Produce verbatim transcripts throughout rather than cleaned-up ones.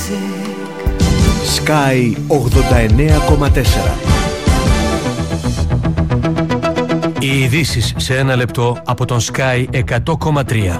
Sky ογδόντα εννέα κόμμα τέσσερα. Οι ειδήσεις σε ένα λεπτό από τον Sky εκατό κόμμα τρία.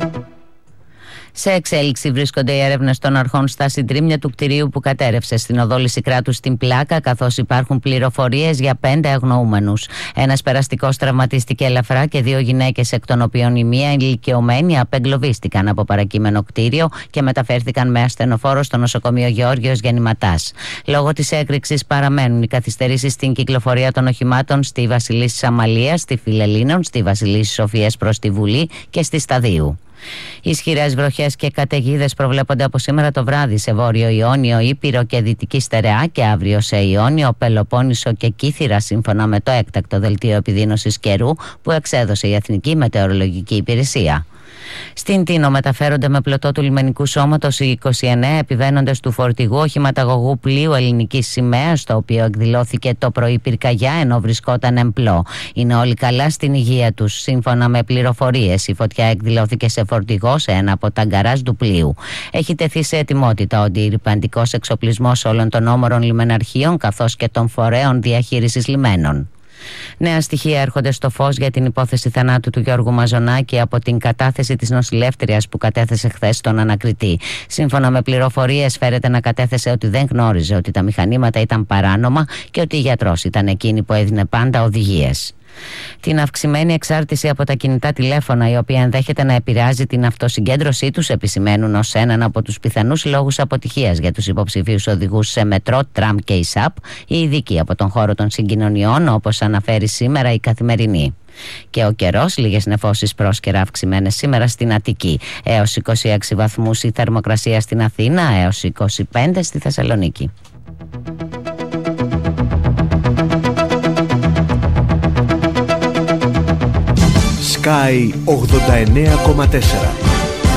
Σε εξέλιξη βρίσκονται οι έρευνες των αρχών στα συντρίμμια του κτηρίου που κατέρευσε στην οδό Λυσικράτου στην Πλάκα, καθώς υπάρχουν πληροφορίες για πέντε αγνοούμενους. Ένας περαστικός τραυματίστηκε ελαφρά και δύο γυναίκες, εκ των οποίων η μία ηλικιωμένη, απεγκλωβίστηκαν από παρακείμενο κτίριο και μεταφέρθηκαν με ασθενοφόρο στο νοσοκομείο Γεώργιος Γεννηματάς. Λόγω της έκρηξης παραμένουν οι καθυστερήσεις στην κυκλοφορία των οχημάτων στη Βασιλίσσης Αμαλίας, στη Φιλελλήνων, στη Βασιλίσσης Σοφίας προς τη Βουλή και στη Σταδίου. Ισχυρές βροχές και καταιγίδες προβλέπονται από σήμερα το βράδυ σε Βόρειο Ιόνιο, Ήπειρο και Δυτική Στερεά και αύριο σε Ιόνιο, Πελοπόννησο και Κύθυρα, σύμφωνα με το έκτακτο δελτίο επιδείνωσης καιρού που εξέδωσε η Εθνική Μετεωρολογική Υπηρεσία. Στην Τίνο μεταφέρονται με πλωτό του λιμενικού σώματος οι είκοσι εννέα επιβαίνοντες του φορτηγού οχηματαγωγού πλοίου ελληνικής σημαίας, το οποίο εκδηλώθηκε το πρωί πυρκαγιά ενώ βρισκόταν εμπλό. Είναι όλοι καλά στην υγεία τους. Σύμφωνα με πληροφορίες, η φωτιά εκδηλώθηκε σε φορτηγό σε ένα από τα γκαράζ του πλοίου. Έχει τεθεί σε ετοιμότητα ο αντιρρυπαντικός εξοπλισμός όλων των όμορων λιμεναρχείων καθώς και των φορέων διαχείρισης λιμένων. Νέα στοιχεία έρχονται στο φως για την υπόθεση θανάτου του Γιώργου Μαζονάκη από την κατάθεση της νοσηλεύτριας που κατέθεσε χθες στον ανακριτή. Σύμφωνα με πληροφορίες, φέρεται να κατέθεσε ότι δεν γνώριζε ότι τα μηχανήματα ήταν παράνομα και ότι η γιατρός ήταν εκείνη που έδινε πάντα οδηγίες. Την αυξημένη εξάρτηση από τα κινητά τηλέφωνα, η οποία ενδέχεται να επηρεάζει την αυτοσυγκέντρωσή τους, επισημαίνουν ως έναν από τους πιθανούς λόγους αποτυχίας για τους υποψηφίους οδηγούς σε μετρό, τραμ και ΙΣΑΠ, οι ειδικοί από τον χώρο των συγκοινωνιών, όπως αναφέρει σήμερα η Καθημερινή. Και ο καιρός, λίγες νεφώσεις πρόσκαιρα αυξημένες σήμερα στην Αττική. Έως είκοσι έξι βαθμούς η θερμοκρασία στην Αθήνα, έως είκοσι πέντε στη Θεσσαλονίκη. Sky ογδόντα εννέα κόμμα τέσσερα.